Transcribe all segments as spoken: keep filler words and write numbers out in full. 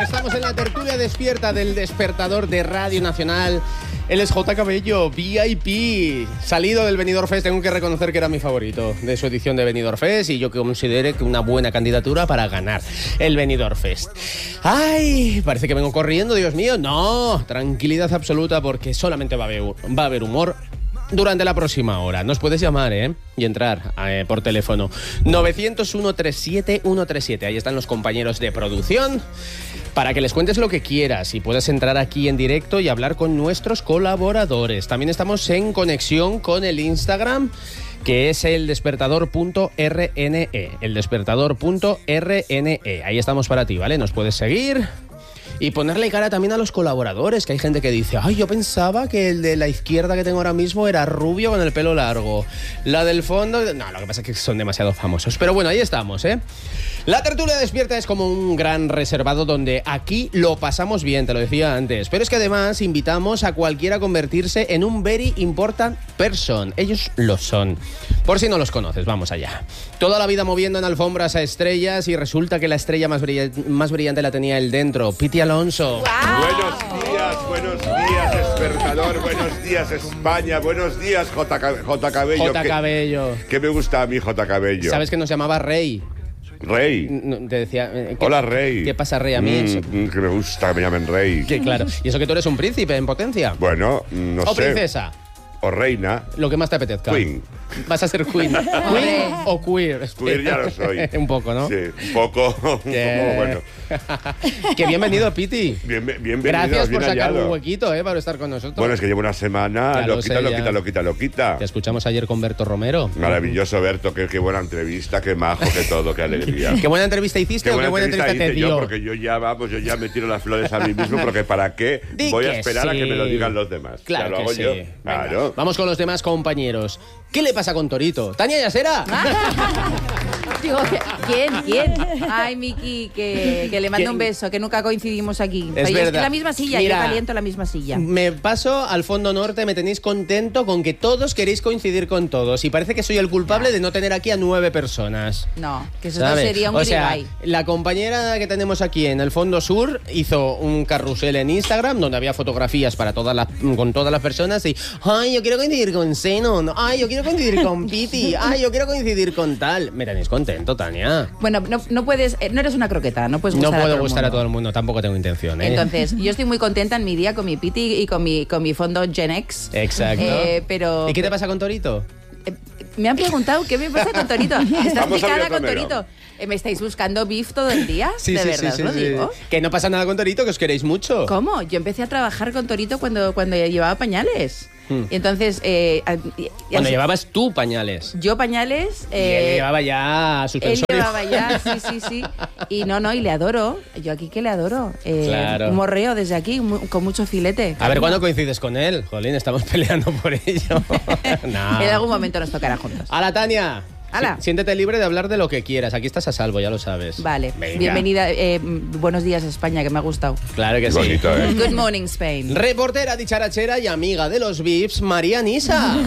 estamos en la tertulia despierta del despertador de Radio Nacional. Él es J. Cabello, V I P, salido del Benidorm Fest. Tengo que reconocer que era mi favorito de su edición de Benidorm Fest y yo que considere que una buena candidatura para ganar el Benidorm Fest. Ay, parece que vengo corriendo, Dios mío. No, tranquilidad absoluta porque solamente va a haber, va a haber humor durante la próxima hora. Nos puedes llamar, ¿eh? Y entrar eh, por teléfono. nueve cero uno, tres siete uno tres siete. Ahí están los compañeros de producción para que les cuentes lo que quieras y puedas entrar aquí en directo y hablar con nuestros colaboradores. También estamos en conexión con el Instagram, que es el despertador punto r n e. El despertador punto r n e. Ahí estamos para ti, ¿vale? Nos puedes seguir y ponerle cara también a los colaboradores, que hay gente que dice, ay, yo pensaba que el de la izquierda que tengo ahora mismo era rubio con el pelo largo. La del fondo... No, lo que pasa es que son demasiado famosos. Pero bueno, ahí estamos, ¿eh? La tertulia despierta es como un gran reservado donde aquí lo pasamos bien, te lo decía antes. Pero es que además invitamos a cualquiera a convertirse en un very important person. Ellos lo son. Por si no los conoces, vamos allá. Toda la vida moviendo en alfombras a estrellas y resulta que la estrella más brillante, más brillante la tenía él dentro. Piti Alonso. Wow. Buenos días, buenos días, despertador. Buenos días, España. Buenos días, J. J. Cabello. J. Cabello. ¿Qué me gusta a mí, J. Cabello? ¿Sabes que nos llamaba Rey? Rey. No, te decía, ¿qué, hola, Rey. ¿Qué pasa, Rey, a mí? Mm, que me gusta que me llamen Rey. Que claro. ¿Y eso que tú eres un príncipe en potencia? Bueno, no ¿O sé. ¿O princesa? O reina. Lo que más te apetezca. Queen. Vas a ser queen. ¿Queen o queer? Queer ya lo soy. Un poco, ¿no? Sí, un poco. Un Que... poco, bueno. Que bienvenido, Piti. Bien, bienvenido. Gracias bien por sacar hallado. un huequito, ¿eh? Para estar con nosotros. Bueno, es que llevo una semana. Ya lo lo quita, sé, lo ya. quita, lo quita, lo quita. Te escuchamos ayer con Berto Romero. Maravilloso, Berto. Qué, qué buena entrevista, qué majo, qué todo, qué alegría. ¿Qué buena entrevista hiciste Qué o qué buena buena entrevista te hice yo, dio? porque yo ya, vamos, yo ya me tiro las flores a mí mismo, porque ¿para qué Di voy a que esperar a sí. que me lo digan los demás? Claro ya lo que hago sí. yo. Venga, Claro. vamos con los demás compañeros. ¿Qué le pasa con Torito? ¿Tania Yasera? Digo, ¿quién? ¿Quién? Ay, Miki, que, que le mando un beso, que nunca coincidimos aquí. Es Oye, verdad. Es que la misma silla, Mira, yo caliento la misma silla. Me paso al fondo norte, me tenéis contento con que todos queréis coincidir con todos y parece que soy el culpable de no tener aquí a nueve personas. No, que eso ¿Sabes? sería un O sea, gribay. la compañera que tenemos aquí en el fondo sur hizo un carrusel en Instagram donde había fotografías para todas las, con todas las personas y ay, yo quiero coincidir con Zenon, ay, yo quiero coincidir con Piti, ay, yo quiero coincidir con tal. Me tenéis contento, Tania. Bueno, no, no puedes, eh, no eres una croqueta, no puedes No gustar a puedo todo el gustar a mundo. todo el mundo, tampoco tengo intención, ¿eh? Entonces, yo estoy muy contenta en mi día con mi Piti y con mi, con mi fondo Gen X. Exacto. Eh, pero, ¿Y qué te pasa con Torito? Eh, me han preguntado qué me pasa con Torito. ¿Estás Vamos a picada ver con primero. Torito? Eh, ¿Me estáis buscando beef todo el día? Sí, ¿De sí, verdad sí, os lo sí, digo? sí. Que no pasa nada con Torito, que os queréis mucho. ¿Cómo? Yo empecé a trabajar con Torito cuando, cuando llevaba pañales. Hmm. Y entonces... Eh, a- y- Cuando así- llevabas tú pañales. Yo pañales... Y eh, él llevaba ya él suspensorio. llevaba ya, sí, sí, sí. Y no, no, y le adoro. Yo aquí que le adoro. Eh, Claro. Un morreo desde aquí, mu- con mucho filete. A ver, ¿cuándo coincides con él? Jolín, estamos peleando por ello. Nah. En algún momento nos tocará juntos. A la Tania. Hala. Sí, siéntete libre de hablar de lo que quieras. Aquí estás a salvo, ya lo sabes. Vale. Venga. Bienvenida. eh, buenos días, España, que me ha gustado. Claro que sí. Bonito, ¿eh? Good morning, Spain. Reportera, dicharachera y amiga de los V I Ps, María Nisa.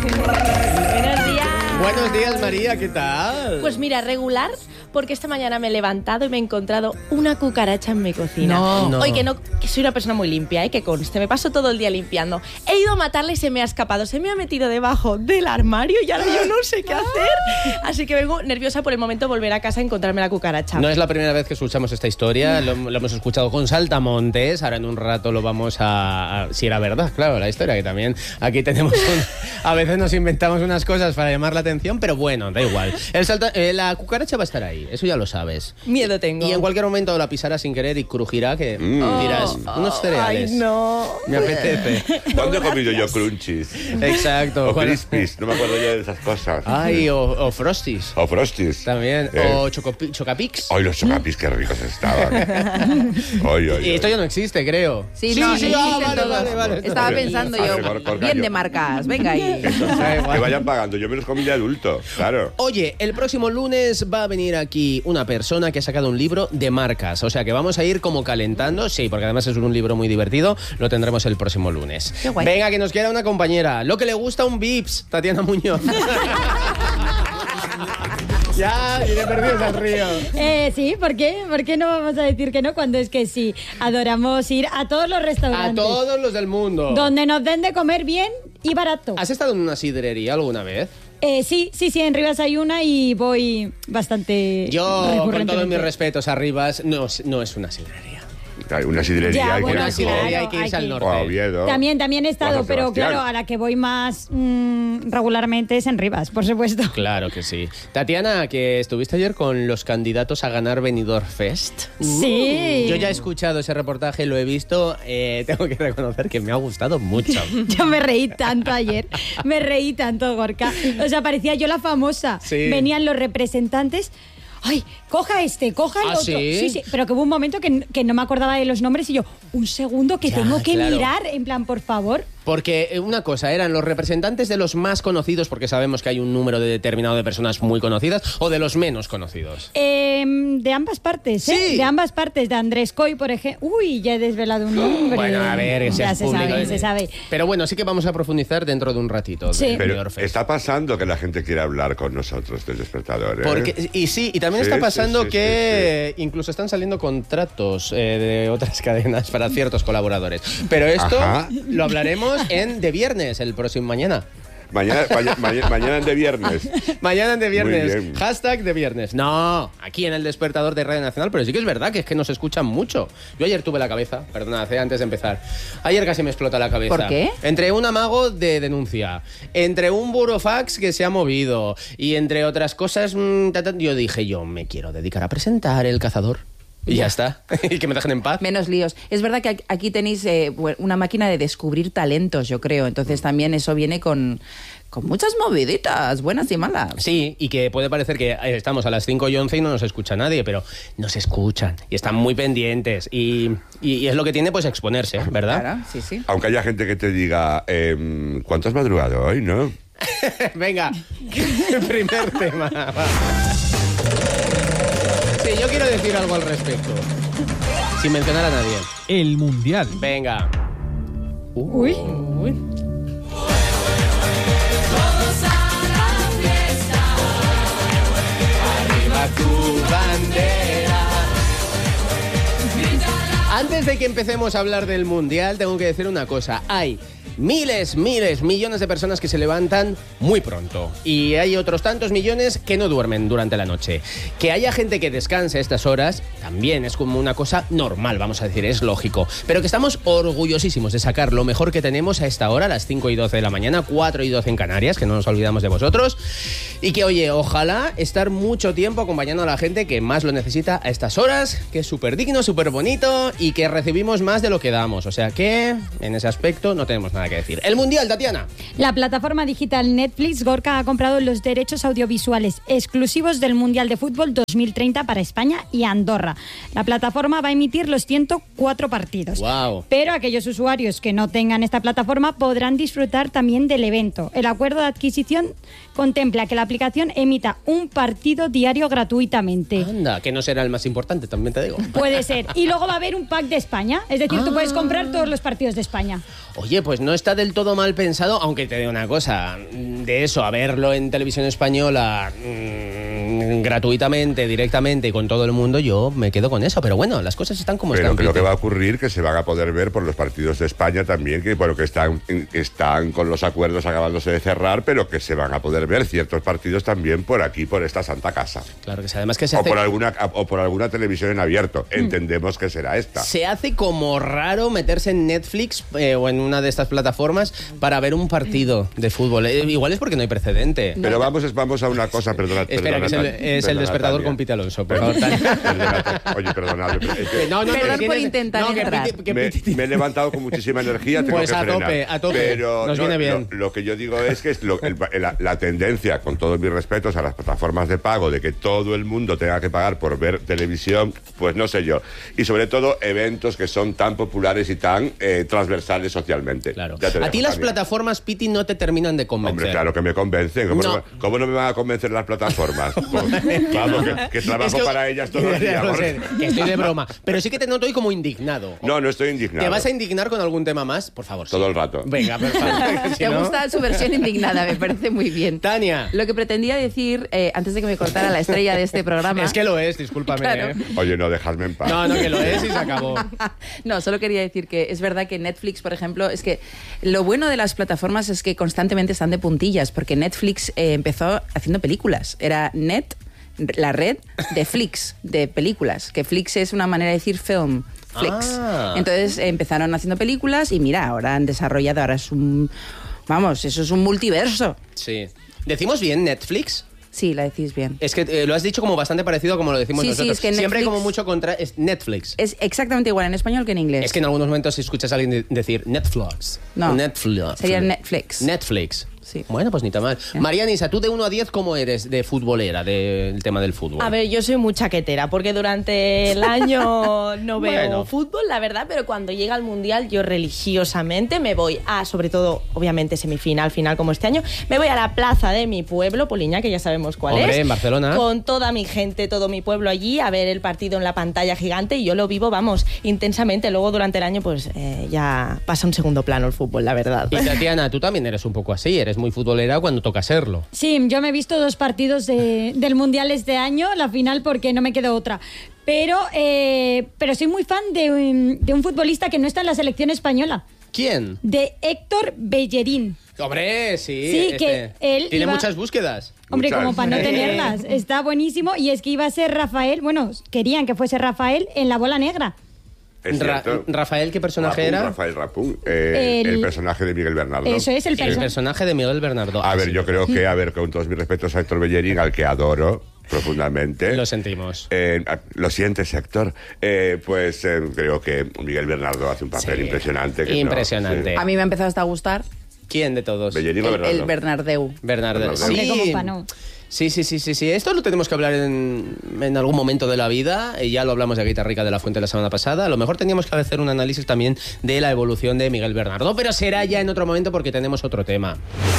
Buenos días. Buenos días, María, ¿qué tal? Pues mira, regular, porque esta mañana me he levantado y me he encontrado una cucaracha en mi cocina. No. No. Hoy que no, que soy una persona muy limpia, ¿eh? Que conste, me paso todo el día limpiando. He ido a matarla y se me ha escapado, se me ha metido debajo del armario y ahora yo no sé qué hacer. Así que vengo nerviosa por el momento de volver a casa a encontrarme la cucaracha. No es la primera vez que escuchamos esta historia, lo, lo hemos escuchado con Saltamontes, ahora en un rato lo vamos a, a... Si era verdad, claro, la historia, que también aquí tenemos un... A veces nos inventamos unas cosas para llamar la atención, pero bueno, da igual. El salta, eh, la cucaracha va a estar ahí, eso ya lo sabes. Miedo tengo. Y en cualquier momento la pisarás sin querer y crujirá, que Mm. dirás, unos cereales. Ay, no. Me apetece. ¿Cuándo he comido yo crunchies? Exacto. O Bueno, crispies, no me acuerdo yo de esas cosas. Ay, o, o frosties. O frosties. También. Eh. O chocopi- chocapix. Ay, los chocapis, qué ricos estaban. Ay, ay, Y esto ay. ya no existe, creo. Sí, no, sí, existen ah, vale, todos. vale, vale. Estaba Bien. pensando Ah, yo, mejor, mejor bien gallo. de marcas, venga ahí. Da igual. Que vayan pagando, yo me los comí de adulto, claro. Oye, el próximo lunes va a venir aquí una persona que ha sacado un libro de marcas. O sea que vamos a ir como calentando. Sí, porque además es un libro muy divertido. Lo tendremos el próximo lunes. Qué guay. Venga, que nos queda una compañera. Lo que le gusta a un Vips, Tatiana Muñoz. Ya, y de perdidos al río. Eh, sí, ¿por qué? ¿Por qué no vamos a decir que no cuando es que sí? Adoramos ir a todos los A restaurantes. todos los del mundo. Donde nos den de comer bien y barato. ¿Has estado en una sidrería alguna vez? Eh, sí, sí, sí, en Rivas hay una y voy bastante Yo, con recurrentemente. todos mis respetos a Rivas, no, es- no es una sidrería. Hay una sidrería. Ya, hay bueno, que Una ir sidrería claro, hay que irse hay al que- norte. o a Oviedo. También, también he o a estado, San pero Sebastián. claro, a la que voy más mm, regularmente es en Rivas, por supuesto. Claro que sí. Tatiana, que estuviste ayer con los candidatos a ganar Benidorm Fest. Sí. Yo ya he escuchado ese reportaje, lo he visto. eh, tengo que reconocer que me ha gustado mucho. Yo me reí tanto ayer, me reí tanto, Gorka. O sea, parecía yo la famosa. Sí. Venían los representantes. Ay, coja este, coja el ¿Ah, otro. sí? sí, pero que hubo un momento que, que no me acordaba de los nombres y yo, un segundo que Ya, tengo que claro. mirar, en plan, por favor. Porque eh, una cosa, eran los representantes de los más conocidos, porque sabemos que hay un número de determinado de personas muy conocidas, o de los menos conocidos. Eh, de ambas partes, ¿eh? Sí. De ambas partes, de Andrés Coy, por ejemplo. Uy, ya he desvelado un nombre. Bueno, a ver, ese ya es se público. sabe, se sabe. Pero bueno, sí que vamos a profundizar dentro de un ratito. Sí. de Pero Benidorm Fest. está pasando que la gente quiere hablar con nosotros del despertador, ¿eh? Porque, y sí, y también Sí, está sí, pasando sí, que incluso están saliendo contratos eh, de otras cadenas para ciertos colaboradores. Pero esto Ajá. lo hablaremos en de viernes, el próximo mañana. Mañana, mañana, mañana, mañana de viernes. Mañana de Muy viernes. bien. Hashtag de viernes. No, aquí en el despertador de Radio Nacional, pero sí que es verdad que es que nos escuchan mucho. Yo ayer tuve la cabeza, perdonad, eh, antes de empezar. Ayer casi me explota la cabeza. ¿Por qué? Entre un amago de denuncia, entre un burofax que se ha movido y entre otras cosas, mmm, ta, ta, yo dije, yo me quiero dedicar a presentar El Cazador. Y ya está. Y que me dejen en paz. Menos líos. Es verdad que aquí tenéis eh, una máquina de descubrir talentos, yo creo. Entonces también eso viene con, con muchas moviditas, buenas y malas. Sí, y que puede parecer que eh, estamos a las cinco y once y no nos escucha nadie, pero nos escuchan y están muy pendientes. Y, y, y es lo que tiene, pues, exponerse, ¿verdad? Claro, sí, sí. Aunque haya gente que te diga, eh, ¿cuánto has madrugado hoy, no? Venga, primer tema. va. Sí, yo quiero decir algo al respecto. Sin mencionar a nadie. El Mundial. Venga. Uy. Uy. Arriba tu bandera. Antes de que empecemos a hablar del Mundial, tengo que decir una cosa. Hay miles, miles, millones de personas que se levantan muy pronto. Y hay otros tantos millones que no duermen durante la noche. Que haya gente que descanse a estas horas también es como una cosa normal, vamos a decir, es lógico. Pero que estamos orgullosísimos de sacar lo mejor que tenemos a esta hora, a las cinco y doce de la mañana, cuatro y doce en Canarias, que no nos olvidamos de vosotros. Y que, oye, ojalá estar mucho tiempo acompañando a la gente que más lo necesita a estas horas, que es súper digno, súper bonito y que recibimos más de lo que damos. O sea que, en ese aspecto, no tenemos nada que decir. El Mundial, Tatiana. La plataforma digital Netflix, Gorka, ha comprado los derechos audiovisuales exclusivos del Mundial de Fútbol dos mil treinta para España y Andorra. La plataforma va a emitir los ciento cuatro partidos. Wow. Pero aquellos usuarios que no tengan esta plataforma podrán disfrutar también del evento. El acuerdo de adquisición contempla que la aplicación emita un partido diario gratuitamente. Anda, que no será el más importante, también te digo. Puede ser. Y luego va a haber un pack de España. Es decir, tú puedes comprar todos los partidos de España. Oye, pues no está del todo mal pensado, aunque te digo una cosa, de eso, a verlo en televisión española mmm, gratuitamente, directamente y con todo el mundo, yo me quedo con eso. Pero bueno, las cosas están como Pero están. creo que Peter. va a ocurrir que se van a poder ver por los partidos de España también, que bueno, que están, que están con los acuerdos acabándose de cerrar, pero que se van a poder ver ciertos partidos también por aquí, por esta santa casa. Claro que sí, además que se O hace... por alguna o por alguna televisión en abierto. Entendemos que será esta. Se hace como raro meterse en Netflix eh, o en una de estas plataformas para ver un partido de fútbol. Eh, igual es porque no hay precedente. Pero vamos, vamos a una cosa, perdona. Espera, perdona, que es el, Tan- es el perdona, despertador Tania. con Pete Alonso, por favor. Tania. Perdona, Tan- Oye, perdonad. es que No, no, Perdón no, por tienes- intentar no, que entrar. Piti- que me, Piti- me he levantado con muchísima energía, tengo Pues que a frenar. tope, a tope. Pero Nos no, viene bien. Lo, lo que yo digo es que es lo- el- la, la tendencia, con todos mis respetos a las plataformas de pago, de que todo el mundo tenga que pagar por ver televisión, pues no sé yo. Y sobre todo eventos que son tan populares y tan eh, transversales socialmente. Claro. Ya te A dejo, ti las Tania. plataformas, Piti, no te terminan de convencer. Hombre, claro que me convencen. ¿Cómo no, No. me- cómo no me van a convencer las plataformas? Pues, Vamos, que, que trabajo Es que- para ellas todo el día. No amor. sé, que estoy de broma. Pero sí que te noto hoy como indignado. No, no estoy indignado. ¿Te vas a indignar con algún tema más? Por favor. Todo sí. el rato. Venga, perfecto. Si Te no- gusta su versión indignada, me parece muy bien. Tania. Lo que pretendía decir, eh, antes de que me cortara la estrella de este programa... Es que lo es, discúlpame. Claro. ¿eh? Oye, no, dejadme en paz. No, no, que lo es y se acabó. No, solo quería decir que es verdad que Netflix, por ejemplo, es que lo bueno de las plataformas es que constantemente están de puntillas, porque Netflix eh, empezó haciendo películas. Era Net, la red de Flix, de películas. Que Flix es una manera de decir film. Flix. Ah. Entonces eh, empezaron haciendo películas y mira, ahora han desarrollado, ahora es un... Vamos, eso es un multiverso. Sí. ¿Decimos bien Netflix? Sí, la decís bien. Es que eh, lo has dicho como bastante parecido a como lo decimos Sí, sí, nosotros. es que Siempre hay Netflix- como mucho contra... Es Netflix. Es exactamente igual en español que en inglés. Es que en algunos momentos escuchas a alguien de- decir Netflix. No. Netflix. Sería Netflix. Netflix. Sí. Bueno, pues ni tan mal. Marianisa, tú de uno a diez, ¿cómo eres de futbolera, del tema del fútbol? A ver, yo soy muy chaquetera porque durante el año no veo Bueno. fútbol, la verdad, pero cuando llega el Mundial yo religiosamente me voy a, sobre todo, obviamente semifinal, final como este año, me voy a la plaza de mi pueblo, Poliña, que ya sabemos cuál Hombre, es. en Barcelona. Con toda mi gente, todo mi pueblo allí, a ver el partido en la pantalla gigante y yo lo vivo, vamos, intensamente. Luego durante el año pues eh, ya pasa un segundo plano el fútbol, la verdad. Y Tatiana, tú también eres un poco así, eres muy futbolera cuando toca serlo. Sí, yo me he visto dos partidos de- del Mundial este año, la final porque no me quedó otra. Pero, eh, pero soy muy fan de, un- de un futbolista que no está en la selección española, ¿Quién? de Héctor Bellerín. Hombre, sí. Sí, este, que él Tiene iba- muchas búsquedas. Hombre, Muchas. como para no tenerlas. Está buenísimo y es que iba a ser Rafael, bueno, querían que fuese Rafael en La Bola Negra. Es Ra- cierto. Rafael, ¿qué personaje Rapun, era? Rafael Rapun, eh, El- el... personaje de Miguel Bernardo. Eso es el El personaje. personaje de Miguel Bernardo. A Ah, ver, sí. yo creo que, a ver, con todos mis respetos a Héctor Bellerín, al que adoro profundamente. Lo sentimos. Eh, a- lo sientes, Héctor. Eh, pues eh, creo que Miguel Bernardo hace un papel Sí. impresionante. que no- Impresionante. sí. A mí me ha empezado hasta a gustar ¿Quién de todos? Bellerín o el, Bernardo. el Bernardeu. Bernardo. Bernardo. Hombre, Sí. como pa' no. Sí, sí, sí, sí, sí. Esto lo tenemos que hablar en, en algún momento de la vida. Y ya lo hablamos de Guitarrica de la Fuente la semana pasada. A lo mejor teníamos que hacer un análisis también de la evolución de Miguel Bernardo. Pero será ya en otro momento porque tenemos otro tema.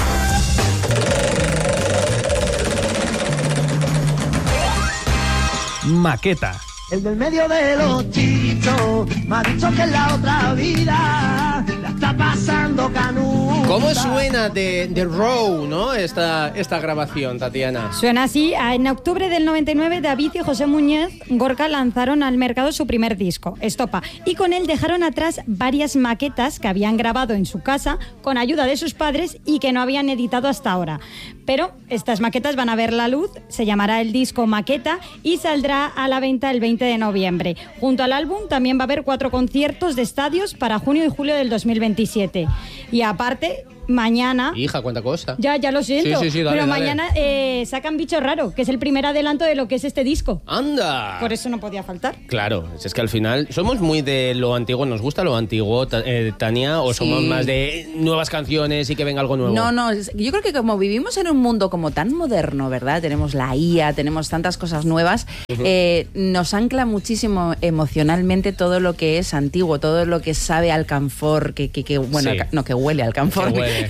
Maqueta. El del medio de los chichos me ha dicho que en la otra vida la está pasando canuta. ¿Cómo suena de, de Row, no? Esta, esta grabación, Tatiana. Suena así. En octubre del noventa y nueve, David y José Muñoz Gorka lanzaron al mercado su primer disco, Estopa, y con él dejaron atrás varias maquetas que habían grabado en su casa con ayuda de sus padres y que no habían editado hasta ahora. Pero estas maquetas van a ver la luz, se llamará el disco Maqueta y saldrá a la venta el veinte de noviembre. Junto al álbum también va a haber cuatro conciertos de estadios para junio y julio del dos mil veintisiete. Y aparte, mañana... Hija, ¿cuánta cosa? Ya, ya lo siento. Sí, sí, sí, dale, pero dale. mañana eh, sacan Bicho Raro, que es el primer adelanto de lo que es este disco. ¡Anda! Por eso no podía faltar. Claro, es que al final somos muy de lo antiguo, ¿nos gusta lo antiguo, Ta- eh, Tania? ¿O Sí. somos más de nuevas canciones y que venga algo nuevo? No, no, es- yo creo que como vivimos en un mundo como tan moderno, ¿verdad? Tenemos la I A, tenemos tantas cosas nuevas, eh, nos ancla muchísimo emocionalmente todo lo que es antiguo, todo lo que sabe al alcanfor, que, que, que bueno, Sí. alca- no, que huele al alcanfor. Que huele.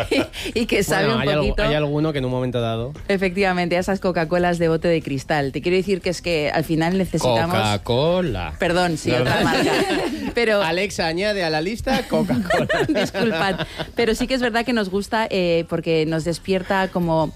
y que sabe Bueno, un hay, algu- poquito... hay alguno que en un momento dado... Efectivamente, a esas Coca-Colas de bote de cristal. Te quiero decir que es que al final necesitamos... Coca-Cola. Perdón, sí, No, otra no. marca. Pero... Alexa, añade a la lista Coca-Cola. Disculpad, pero sí que es verdad que nos gusta eh, porque nos despierta como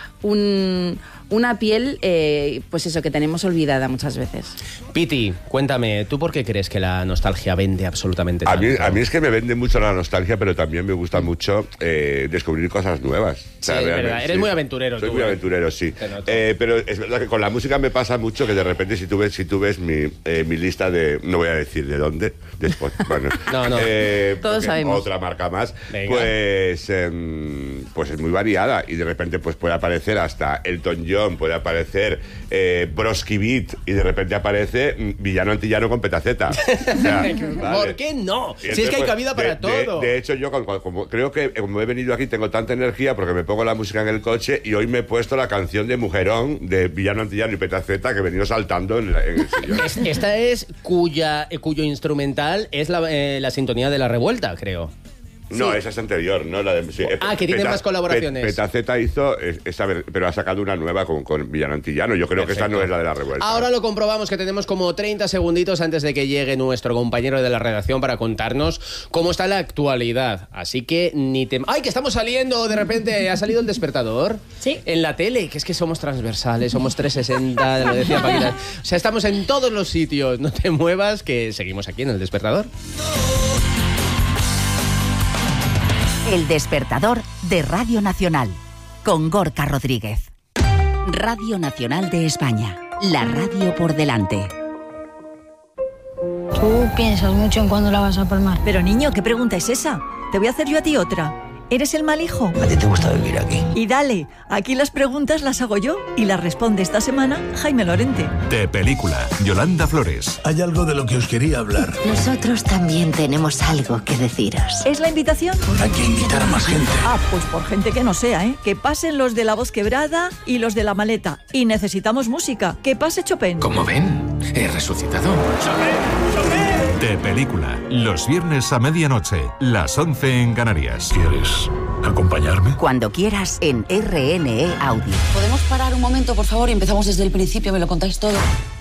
un, una piel, eh, pues eso, que tenemos olvidada muchas veces. Piti, cuéntame, ¿tú por qué crees que la nostalgia vende absolutamente A tanto? mí, a mí es que me vende mucho la nostalgia, pero también me gusta mucho eh, descubrir cosas nuevas. O sea, Sí, es realmente, verdad. Eres muy aventurero Soy tú, muy ¿eh? aventurero, sí. Te noto. Eh, pero es verdad que con la música me pasa mucho que de repente si tú ves, si tú ves mi, eh, mi lista de... No voy a decir de dónde. Después, bueno, No, no. eh, Todos porque sabemos. Otra marca más. Venga. Pues, em, pues es muy variada. Y de repente pues puede aparecer hasta Elton John, puede aparecer eh, Broski Beat y de repente aparece mm, Villano Antillano con Petaceta. O sea, ¿Por vale. qué no? Y Si es entonces, que hay pues, cabida para de- de- todo. De, hecho, yo con- con- como creo que como he venido aquí tengo tanta energía porque me pongo la música en el coche y hoy me he puesto la canción de Mujerón de Villano Antillano y Petaceta que he venido saltando en, la- en el sillón. Es- Esta es cuya, eh, cuyo instrumental es la, eh, la sintonía de la revuelta, creo. No, esa es anterior, ¿no? La de, sí, ah, que tiene más colaboraciones. Petaceta hizo esa, pero ha sacado una nueva con, con Villano Antillano. Yo creo Perfecto. que esa no es la de la revuelta. Ahora lo comprobamos, que tenemos como treinta segunditos antes de que llegue nuestro compañero de la redacción para contarnos cómo está la actualidad. Así que ni te... ¡Ay, que estamos saliendo! De repente ha salido El Despertador. Sí. En la tele, que es que somos transversales, somos trescientos sesenta, lo decía Paquita. O sea, estamos en todos los sitios. No te muevas, que seguimos aquí en El Despertador. El Despertador de Radio Nacional, con Gorka Rodríguez. Radio Nacional de España, la radio por delante. Tú piensas mucho en cuándo la vas a palmar. Pero niño, ¿qué pregunta es esa? Te voy a hacer yo a ti otra. ¿Eres el mal hijo? ¿A ti te gusta vivir aquí? Y dale, aquí las preguntas las hago yo y las responde esta semana Jaime Lorente. De película, Yolanda Flores. Hay algo de lo que os quería hablar. Nosotros también tenemos algo que deciros. ¿Es la invitación? Hay que invitar a más gente. Ah, pues por gente que no sea, ¿eh? Que pasen los de la voz quebrada y los de la maleta. Y necesitamos música. Que pase Chopin. Como ven, he resucitado. ¡Chopin! ¡Chopin! De película, los viernes a medianoche, las once en Canarias. ¿Quieres acompañarme? Cuando quieras en R N E Audio. ¿Podemos parar un momento, por favor, y empezamos desde el principio? ¿Me lo contáis todo?